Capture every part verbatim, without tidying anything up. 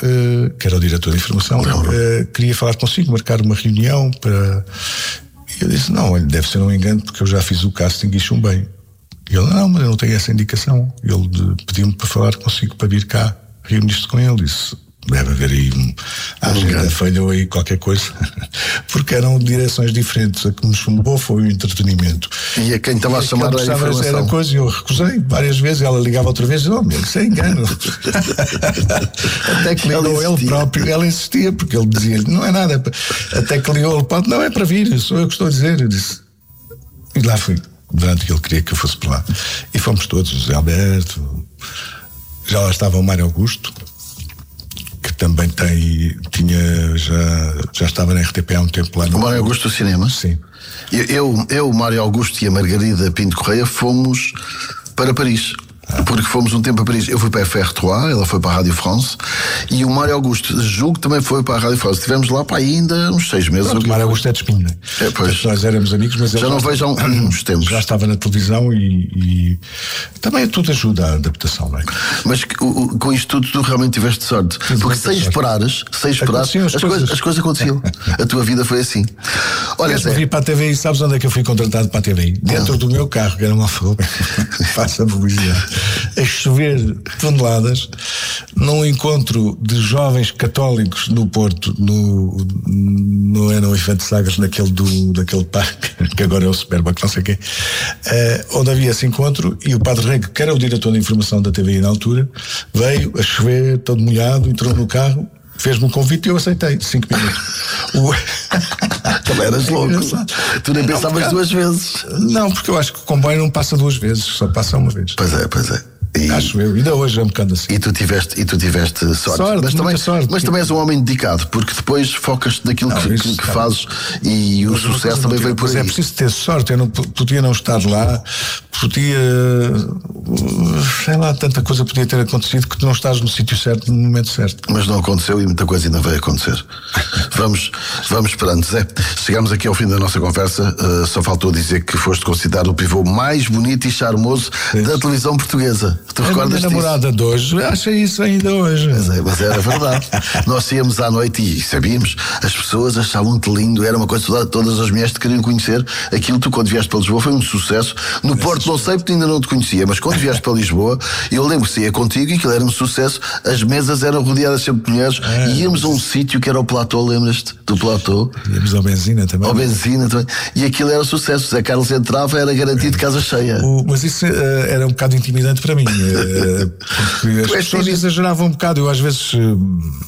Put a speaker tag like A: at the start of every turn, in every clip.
A: uh, que era o diretor de informação, uh, queria falar consigo, marcar uma reunião para... E eu disse, não, deve ser um engano, porque eu já fiz o casting e chumbei. E ele, não, mas eu não tenho essa indicação. Ele pediu-me para falar consigo, para vir cá, reunir-se com ele. Disse, deve haver aí um, a agenda falhou aí qualquer coisa, porque eram direções diferentes. A que me chumbou foi o entretenimento.
B: E a quem estava a chamar a informação
A: era coisa, e eu recusei várias vezes. Ela ligava outra vez e disse, oh, meu, isso é engano. Até que ligou ele próprio, ela insistia, porque ele dizia, não é nada. Até que ligou ele, não é para vir, sou eu que estou a dizer. Eu disse, e lá fui, durante que ele queria que eu fosse para lá. E fomos todos, José Alberto, já lá estava o Mário Augusto, que também tem, tinha, já, já estava na R T P há um tempo lá no...
B: O Mário Augusto do cinema?
A: Sim.
B: Eu, eu, eu, o Mário Augusto e a Margarida Pinto Correia fomos para Paris. Ah. Porque fomos um tempo a Paris. Eu fui para a F R três, ela foi para a Rádio France, e o Mário Augusto, julgo, também foi para a Rádio France. Estivemos lá para ainda uns seis meses.
A: Pronto, o Mário Augusto é de Espinho, né?
B: É, pois.
A: Nós éramos amigos, mas
B: já não vejo há uns tempos.
A: Já estava na televisão e, e também tudo ajuda a adaptação, não é?
B: Mas o, com isto tudo tu realmente tiveste sorte. Tive porque sem esperares, sem esperares, as, as, coisas. as coisas aconteciam. A tua vida foi assim.
A: Olha, Zé, vir para a T V I, sabes onde é que eu fui contratado para a T V I? Dentro não. do meu carro, que era uma Alfa Romeo. Faça a publicidade. A chover toneladas, num encontro de jovens católicos no Porto, no, não é no Infante Sagres, naquele do, daquele parque, que agora é o Superboc, não sei o quê, uh, onde havia esse encontro, e o Padre Rego, que era o diretor de informação da T V I na altura, veio a chover, todo molhado, entrou no carro, fez-me um convite e eu aceitei, cinco minutos. O...
B: Também eras louco. Tu nem pensavas não, duas vezes.
A: Não, porque eu acho que o comboio não passa duas vezes, só passa uma vez.
B: Pois é, pois é. E,
A: acho eu, ainda hoje é um bocado assim.
B: E tu tiveste, e tu tiveste sorte,
A: sorte
B: mas, também,
A: sorte.
B: mas também és um homem dedicado, porque depois focas-te naquilo não, que, isso, que fazes e mas o sucesso também veio por aí.
A: Mas é preciso ter sorte, eu não podia não estar lá, podia, sei lá, tanta coisa podia ter acontecido que tu não estás no sítio certo, no momento certo.
B: Mas não aconteceu e muita coisa ainda vai acontecer. vamos, vamos esperando, Zé. Chegamos aqui ao fim da nossa conversa, uh, só faltou dizer que foste considerado o pivô mais bonito e charmoso Sim. da televisão portuguesa. Tu
A: é
B: recordas
A: disso? A minha namorada de hoje acha isso ainda hoje.
B: Mas, é, mas era verdade. Nós íamos à noite e sabíamos, as pessoas achavam-te lindo, era uma coisa, todas as mulheres te queriam conhecer. Aquilo tu, quando vieste para Lisboa, foi um sucesso. No é Porto, não sei porque ainda não te conhecia, mas quando vieste para Lisboa, eu lembro que se ia contigo e aquilo era um sucesso. As mesas eram rodeadas sempre de mulheres é, e íamos a um sítio que era o Platô, lembras-te? Do Platô.
A: Íamos ao Benzina também.
B: Ao Benzina também. E aquilo era sucesso. Zé Carlos entrava, era garantido casa cheia.
A: O, mas isso uh, era um bocado intimidante para mim. Uh, porque as pessoas exageravam um bocado. Eu às vezes uh,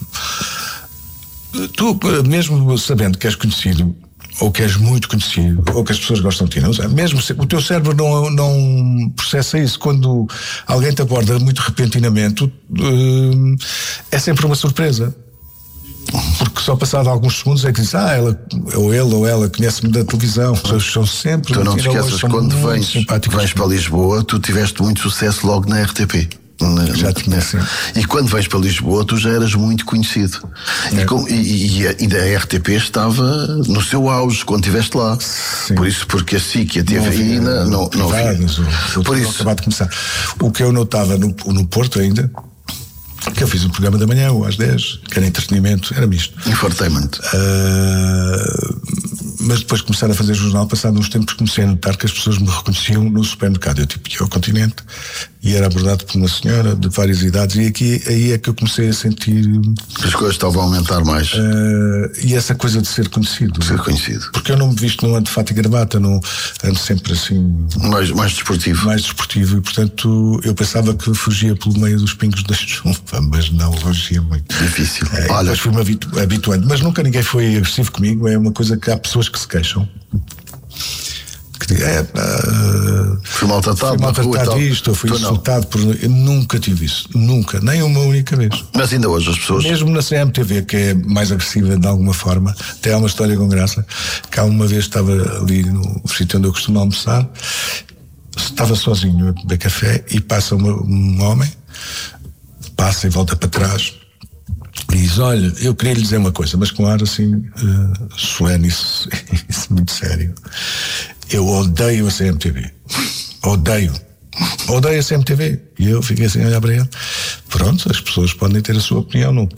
A: tu, mesmo sabendo que és conhecido, ou que és muito conhecido, ou que as pessoas gostam de ti, não, mesmo se, o teu cérebro não, não processa isso. Quando alguém te aborda muito repentinamente, uh, é sempre uma surpresa. Porque só passado alguns segundos é que diz, ah, ela, ou ele ou ela conhece-me da televisão. As pessoas são sempre.
B: Tu não te esqueças, quando vens, vens para Lisboa, tu tiveste muito sucesso logo na R T P. Na,
A: já tinha, sim.
B: E quando vens para Lisboa, tu já eras muito conhecido. É. E, com, e, e, e a R T P estava no seu auge quando estiveste lá. Sim. Por isso, porque a S I C e a T V I não, não, não havia.
A: Por isso, acabado de começar. O que eu notava no, no Porto ainda, que eu fiz um programa da manhã, ou às dez, que era entretenimento, era misto.
B: Infotainment.
A: Uh, mas depois de começar a fazer jornal, passado uns tempos, comecei a notar que as pessoas me reconheciam no supermercado. Eu tipo, ia ao Continente e era abordado por uma senhora de várias idades, e aqui aí é que eu comecei a sentir
B: as coisas estavam a aumentar mais.
A: Uh, e essa coisa de ser conhecido.
B: Ser conhecido.
A: Porque eu não me visto num ando de fato e gravata, não ando sempre assim.
B: Mais, mais desportivo.
A: Mais desportivo, e portanto eu pensava que fugia pelo meio dos pingos da chuva, mas não, fugia muito.
B: Difícil.
A: É,
B: Olha,
A: depois fui-me habitu- habituando, mas nunca ninguém foi agressivo comigo. É uma coisa que há pessoas que se queixam. Que é, uh,
B: fui maltratado,
A: fui maltratado isto, ou fui insultado por. Eu nunca tive isso, nunca, nem uma única vez.
B: Mas ainda hoje as pessoas.
A: Mesmo na C M T V, que é mais agressiva de alguma forma, até há uma história com graça. Que há uma vez estava ali no sítio onde eu costumo almoçar, estava sozinho a beber café e passa uma, um homem, passa e volta para trás. E diz, olha, eu queria lhe dizer uma coisa, mas com ar assim, uh, solene, isso, isso muito sério. Eu odeio a C M T V. Odeio. Odeio a C M T V. E eu fiquei assim a olhar para ele. Pronto, as pessoas podem ter a sua opinião, não